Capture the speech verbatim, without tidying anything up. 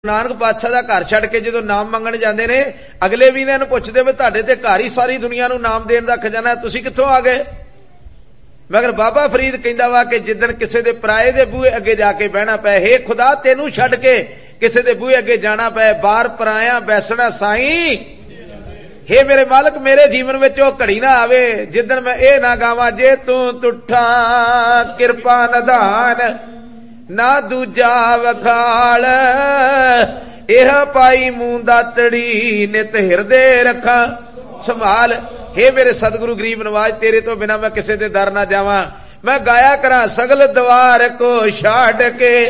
ਨਾਨਕ ਪਾਤਸ਼ਾਹ ਦਾ ਘਰ ਛੱਡ ਕੇ ਜਦੋਂ ਨਾਮ ਮੰਗਣ ਜਾਂਦੇ ਨੇ, ਅਗਲੇ ਵੀ ਇਹਨਾਂ ਨੂੰ ਪੁੱਛਦੇ ਵੀ ਤੁਹਾਡੇ ਤੇ ਘਰ ਹੀ ਸਾਰੀ ਦੁਨੀਆ ਨੂੰ ਨਾਮ ਦੇਣ ਦਾ ਖਜ਼ਾਨਾ, ਤੁਸੀਂ ਕਿੱਥੋਂ ਆ ਗਏ? ਮਗਰ ਬਾਬਾ ਫਰੀਦ ਕਹਿੰਦਾ ਵਾ ਕਿ ਜਿੱਦਣ ਕਿਸੇ ਦੇ ਪਰਾਏ ਦੇ ਬੂਹੇ ਅੱਗੇ ਜਾ ਕੇ ਬਹਿਣਾ ਪਏ, ਹੇ ਖੁਦਾ ਤੈਨੂੰ ਛੱਡ ਕੇ ਕਿਸੇ ਦੇ ਬੂਹੇ ਅੱਗੇ ਜਾਣਾ ਪਏ, ਬਾਹਰ ਪਰਾਇਆ ਬੈਸਣਾ ਸਾਈਂ, ਹੇ ਮੇਰੇ ਮਾਲਕ ਮੇਰੇ ਜੀਵਨ ਵਿੱਚ ਉਹ ਘੜੀ ਨਾ ਆਵੇ ਜਿੱਦਣ ਮੈਂ ਇਹ ਨਾ ਗਾਵਾਂ, ਜੇ ਤੂੰ ਤੁਠਾ ਕਿਰਪਾ ਨਿਧਾਨ ਨਾ ਦੂਜਾ ਵਖਾਲ, ਇਹ ਪਾਈ ਮੂੰ ਦਾਤੜੀ ਨਿਤ ਹਿਰਦੇ ਰੱਖਾਂ ਸੰਭਾਲ। ਹੇ ਮੇਰੇ ਸਤਿਗੁਰੂ ਗਰੀਬ ਨਵਾਜ, ਤੇਰੇ ਤੋਂ ਬਿਨਾਂ ਮੈਂ ਕਿਸੇ ਦੇ ਦਰ ਨਾ ਜਾਵਾਂ, ਮੈਂ ਗਾਇਆ ਕਰਾਂ ਸਗਲ ਦਵਾਰ ਕੋ ਛੱਡ ਕੇ,